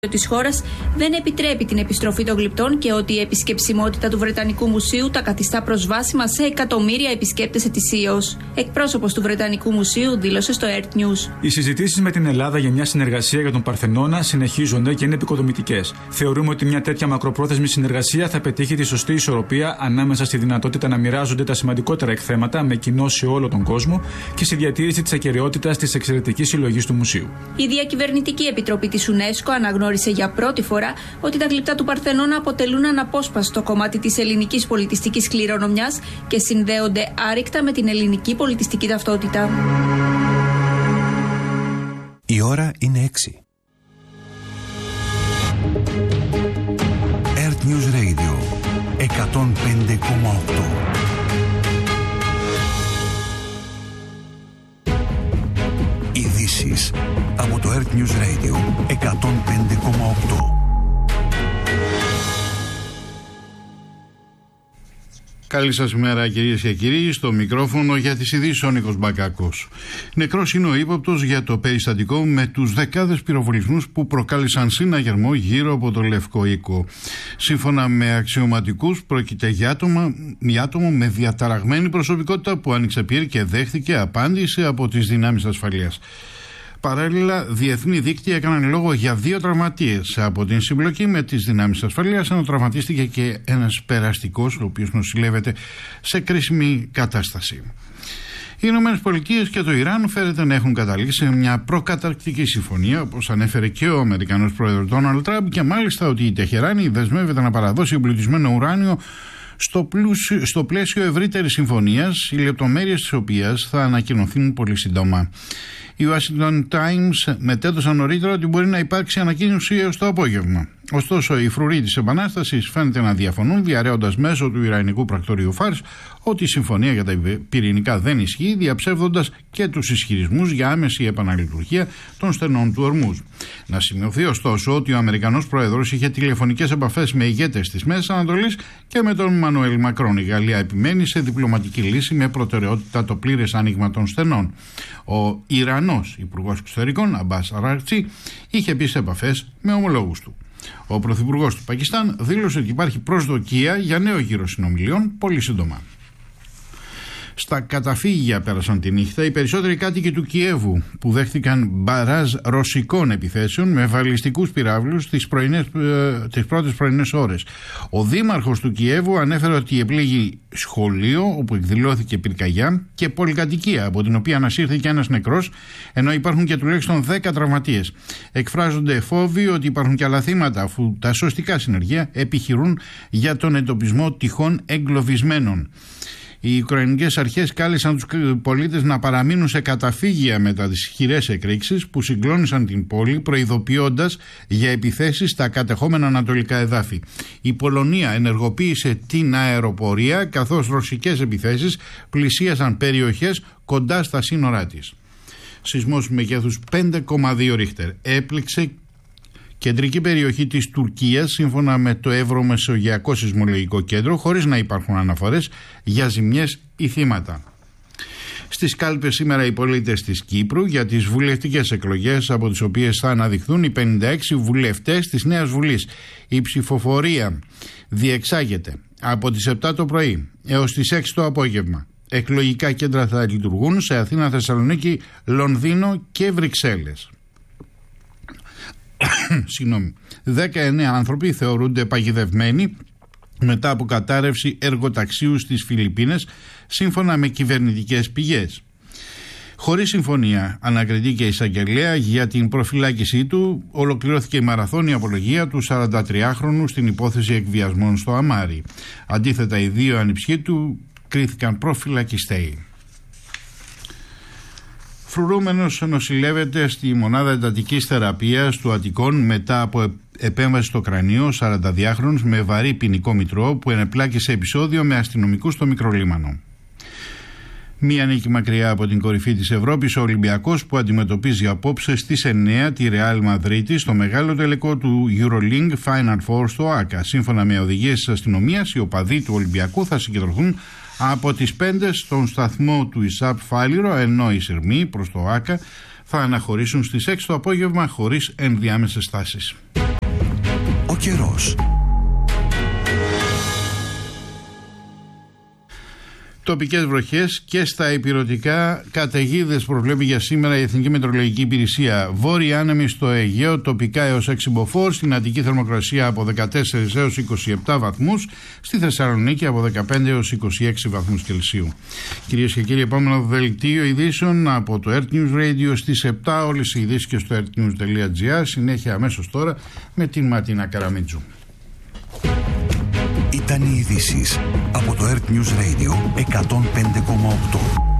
της χώρας δεν επιτρέπει την επιστροφή των γλυπτών και ότι η επισκεψιμότητα του Βρετανικού Μουσείου τα καθιστά προσβάσιμα σε εκατομμύρια επισκέπτες ετησίως. Εκπρόσωπος του Βρετανικού Μουσείου δήλωσε στο Earth News. Οι συζητήσεις με την Ελλάδα για μια συνεργασία για τον Παρθενώνα συνεχίζονται και είναι επικοδομητικές. Θεωρούμε ότι μια τέτοια μακροπρόθεσμη συνεργασία θα πετύχει τη σωστή ισορροπία ανάμεσα στη δυνατότητα να μοιράζονται τα σημαντικότερα εκθέματα με κοινό σε όλο τον κόσμο και στη διατήρηση της ακεραιότητας της εξαιρετικής συλλογής του Μουσείου. Η Διακυβερνητική Επιτροπή της UNESCO αναγνώρισε για πρώτη φορά ότι τα γλυπτά του Παρθενώνα αποτελούν αναπόσπαστο κομμάτι της ελληνικής πολιτιστικής κληρονομιάς και συνδέονται άρρηκτα με την ελληνική πολιτιστική ταυτότητα. Η ώρα είναι 6. Earth News Radio 105,8. Ειδήσεις από το Earth News Radio 105,8. Καλή σας ημέρα κυρίες και κύριοι, στο μικρόφωνο για τις ειδήσεις ο Νίκος Μπακάκος. Νεκρός είναι ο ύποπτος για το περιστατικό με τους δεκάδες πυροβολισμούς που προκάλεσαν συναγερμό γύρω από το Λευκό Οίκο. Σύμφωνα με αξιωματικούς πρόκειται για άτομο με διαταραγμένη προσωπικότητα που άνοιξε πυρ και δέχτηκε απάντηση από τις δυνάμεις ασφαλείας. Παράλληλα, διεθνή δίκτυα έκαναν λόγο για 2 τραυματίες από την συμπλοκή με τις δυνάμεις ασφαλείας, ενώ τραυματίστηκε και ένας περαστικός, ο οποίος νοσηλεύεται σε κρίσιμη κατάσταση. Οι ΗΠΑ και το Ιράν φαίνεται να έχουν καταλήξει σε μια προκαταρκτική συμφωνία, όπως ανέφερε και ο Αμερικανός πρόεδρος Ντόναλντ Τραμπ, και μάλιστα ότι η Τεχεράνη δεσμεύεται να παραδώσει εμπλουτισμένο ουράνιο στο πλαίσιο ευρύτερης συμφωνίας, οι λεπτομέρειες της οποίας θα ανακοινωθούν πολύ σύντομα. Οι Washington Times μετέδωσαν νωρίτερα ότι μπορεί να υπάρξει ανακοίνωση έως το απόγευμα. Ωστόσο, οι φρουροί της Επανάστασης φαίνεται να διαφωνούν, διαρρέοντας μέσω του Ιρανικού πρακτορείου Φάρς ότι η συμφωνία για τα πυρηνικά δεν ισχύει, διαψεύδοντας και τους ισχυρισμούς για άμεση επαναλειτουργία των στενών του Ορμούζ. Να σημειωθεί ωστόσο ότι ο Αμερικανός πρόεδρος είχε τηλεφωνικές επαφές με ηγέτες της Μέσης Ανατολής και με τον Μανουέλ Μακρόν. Η Γαλλία επιμένει σε διπλωματική λύση με προτεραιότητα το πλήρες άνοιγμα των στενών. Ο Ιρανός Υπουργός Εξωτερικών, Αμπάς Αράκτσι, είχε επίσης επαφές με ομολόγους του. Ο Πρωθυπουργός του Πακιστάν δήλωσε ότι υπάρχει προσδοκία για νέο γύρο συνομιλιών πολύ σύντομα. Στα καταφύγια πέρασαν τη νύχτα οι περισσότεροι κάτοικοι του Κιέβου που δέχτηκαν μπαράζ ρωσικών επιθέσεων με βαλιστικούς πυράβλους τις πρώτες πρωινές ώρες. Ο δήμαρχος του Κιέβου ανέφερε ότι επλήγει σχολείο όπου εκδηλώθηκε πυρκαγιά και πολυκατοικία από την οποία ανασύρθηκε ένας νεκρός, ενώ υπάρχουν και τουλάχιστον 10 τραυματίες. Εκφράζονται φόβοι ότι υπάρχουν και άλλα θύματα, αφού τα σωστικά συνεργεία επιχειρούν για τον εντοπισμό τυχόν εγκλωβισμένων. Οι Ουκρανικές αρχές κάλεσαν τους πολίτες να παραμείνουν σε καταφύγια μετά τις ισχυρές εκρήξεις που συγκλώνησαν την πόλη, προειδοποιώντας για επιθέσεις στα κατεχόμενα ανατολικά εδάφη. Η Πολωνία ενεργοποίησε την αεροπορία, καθώς ρωσικές επιθέσεις πλησίασαν περιοχές κοντά στα σύνορά της. Σεισμός μεγέθους 5,2 ρίχτερ έπληξε κεντρική περιοχή της Τουρκίας, σύμφωνα με το Ευρωμεσογειακό Σεισμολογικό Κέντρο, χωρίς να υπάρχουν αναφορές για ζημιές ή θύματα. Στις κάλπες σήμερα οι πολίτες της Κύπρου για τις βουλευτικές εκλογές, από τις οποίες θα αναδειχθούν οι 56 βουλευτές της Νέας Βουλής. Η ψηφοφορία διεξάγεται από τις 7 το πρωί έως τις 6 το απόγευμα. Εκλογικά κέντρα θα λειτουργούν σε Αθήνα, Θεσσαλονίκη, Λονδίνο και Βρυξέλλες. 19 άνθρωποι θεωρούνται παγιδευμένοι μετά από κατάρρευση εργοταξίου στις Φιλιππίνες, σύμφωνα με κυβερνητικές πηγές. Χωρίς συμφωνία, ανακριτή και εισαγγελέα για την προφυλάκησή του, ολοκληρώθηκε η μαραθώνια απολογία του 43χρονου στην υπόθεση εκβιασμών στο Αμάρι. Αντίθετα, οι 2 ανιψιοί του κρίθηκαν προφυλακιστέοι. Φρουρούμενος νοσηλεύεται στη μονάδα εντατικής θεραπείας του Αττικών μετά από επέμβαση στο κρανίο, 42χρονος με βαρύ ποινικό μητρό που ενεπλάκη σε επεισόδιο με αστυνομικούς στο Μικρολίμανο. Μία νίκη μακριά από την κορυφή της Ευρώπης, ο Ολυμπιακός που αντιμετωπίζει απόψε στις 9 τη Ρεάλ Μαδρίτη στο μεγάλο τελικό του EuroLeague Final Four στο ΆΚΑ. Σύμφωνα με οδηγίες της αστυνομίας, οι οπαδοί του Ολυμπιακού θα συγκεντρωθούν από τις 5 στον σταθμό του ΙΣΑΠ Φάληρο, ενώ οι Σερμοί προς το ΆΚΑ θα αναχωρήσουν στις 6 το απόγευμα χωρίς ενδιάμεσες στάσεις. Ο καιρός. Τοπικές βροχές και στα ηπειρωτικά, καταιγίδες προβλέπει για σήμερα η Εθνική Μετεωρολογική Υπηρεσία. Βόρειοι άνεμοι στο Αιγαίο, τοπικά έως 6 μποφόρ, στην Αττική θερμοκρασία από 14 έως 27 βαθμούς, στη Θεσσαλονίκη από 15 έως 26 βαθμούς Κελσίου. Κυρίες και κύριοι, επόμενο δελτίο ειδήσεων από το Earth News Radio στις 7, όλες οι ειδήσεις και στο earthnews.gr. Συνέχεια αμέσως τώρα με την Ματίνα Καραμίτζου. Ήταν οι ειδήσεις από το Earth News Radio 105,8.